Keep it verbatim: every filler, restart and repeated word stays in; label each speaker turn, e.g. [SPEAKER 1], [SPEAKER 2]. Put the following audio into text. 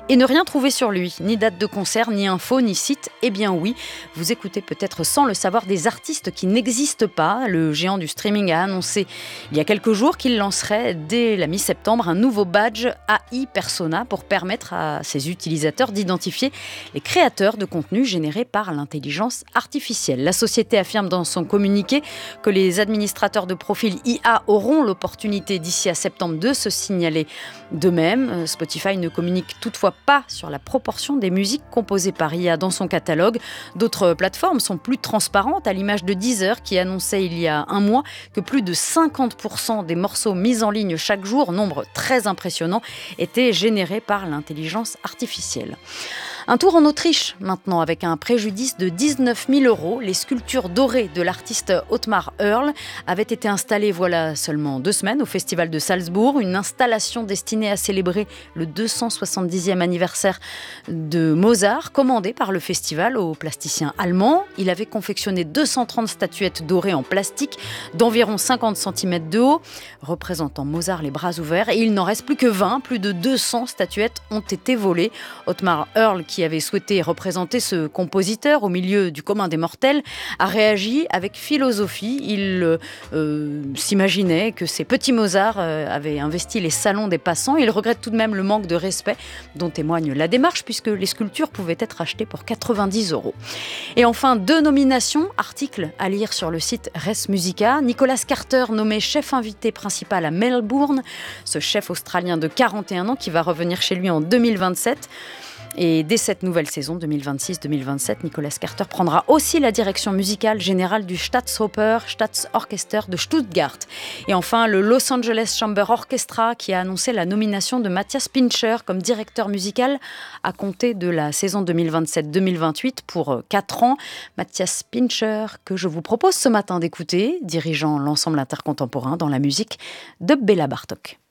[SPEAKER 1] et ne rien trouver sur lui. Ni date de concert, ni info, ni site. Eh bien oui, vous écoutez peut-être sans le savoir des artistes qui n'existent pas. Le géant du streaming a annoncé il y a quelques jours qu'il lancerait dès la mi-septembre un nouveau badge A I Persona pour permettre à ses utilisateurs d'identifier les créateurs de contenu générés par l'intelligence artificielle. La société affirme dans son communiqué que les administrateurs de profils I A auront l'opportunité d'ici à septembre de se signaler d'eux-mêmes. Spotify ne communique toutefois pas sur la proportion des musiques composées par I A dans son catalogue. D'autres plateformes sont plus transparentes, à l'image de Deezer qui annonçait il y a un mois que plus de cinquante pour cent des morceaux mis en ligne chaque jour, nombre très impressionnant, étaient générés par l'intelligence artificielle. Un tour en Autriche maintenant, avec un préjudice de dix-neuf mille euros. Les sculptures dorées de l'artiste Ottmar Earl avaient été installées voilà seulement deux semaines au Festival de Salzbourg. Une installation destinée à célébrer le deux cent soixante-dixième anniversaire de Mozart, commandée par le festival au plasticien allemand. Il avait confectionné deux cent trente statuettes dorées en plastique d'environ cinquante centimètres de haut, représentant Mozart les bras ouverts. Et il n'en reste plus que vingt. Plus de deux cents statuettes ont été volées. Ottmar Earl, qui avait souhaité représenter ce compositeur au milieu du commun des mortels, a réagi avec philosophie. Il euh, s'imaginait que ces petits Mozart euh, avaient investi les salons des passants. Il regrette tout de même le manque de respect dont témoigne la démarche, puisque les sculptures pouvaient être achetées pour quatre-vingt-dix euros. Et enfin, deux nominations, articles à lire sur le site Res Musica. Nicolas Carter, nommé chef invité principal à Melbourne, ce chef australien de quarante et un ans qui va revenir chez lui en deux mille vingt-sept. Et dès cette nouvelle saison deux mille vingt-six deux mille vingt-sept, Nicolas Carter prendra aussi la direction musicale générale du Staatsoper Staatsorchester de Stuttgart. Et enfin, le Los Angeles Chamber Orchestra qui a annoncé la nomination de Matthias Pincher comme directeur musical à compter de la saison deux mille vingt-sept deux mille vingt-huit pour quatre ans. Matthias Pincher que je vous propose ce matin d'écouter, dirigeant l'ensemble intercontemporain dans la musique de Béla Bartók.